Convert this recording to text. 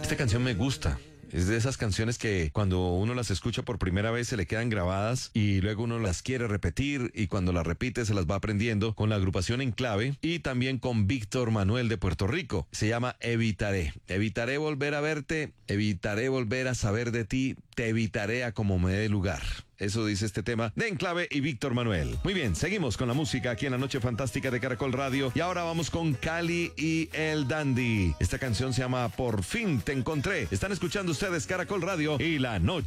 Esta canción me gusta. Es de esas canciones que cuando uno las escucha por primera vez se le quedan grabadas y luego uno las quiere repetir y cuando las repite se las va aprendiendo con la agrupación Enclave y también con Víctor Manuel de Puerto Rico. Se llama Evitaré. Evitaré volver a verte, evitaré volver a saber de ti, te evitaré a como me dé lugar. Eso dice este tema de Enclave y Víctor Manuel. Muy bien, seguimos con la música aquí en la Noche Fantástica de Caracol Radio. Y ahora vamos con Cali y el Dandy. Esta canción se llama Por fin te encontré. Están escuchando ustedes Caracol Radio y la Noche